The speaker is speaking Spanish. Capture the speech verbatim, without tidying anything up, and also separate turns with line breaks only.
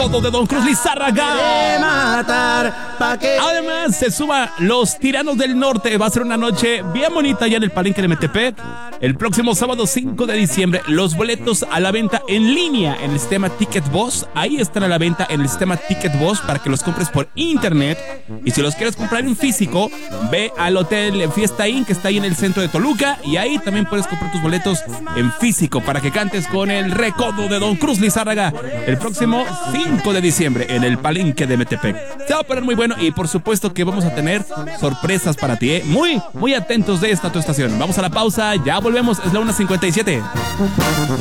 Recodo de Don Cruz Lizárraga.
De matar, pa' que...
Además, se suma Los Tiranos del Norte. Va a ser una noche bien bonita allá en el Palenque de Metepec. El próximo sábado cinco de diciembre, los boletos a la venta en línea en el sistema Ticket Boss. Ahí están a la venta en el sistema Ticket Boss para que los compres por internet. Y si los quieres comprar en físico, ve al Hotel Fiesta Inn, que está ahí en el centro de Toluca. Y ahí también puedes comprar tus boletos en físico para que cantes con el Recodo de Don Cruz Lizárraga el próximo cinco de diciembre en el Palenque de Metepec. Se va a poner muy bueno y por supuesto que vamos a tener sorpresas para ti, ¿eh? Muy, muy atentos de esta tu estación. Vamos a la pausa, ya volvemos, es la una cincuenta y siete.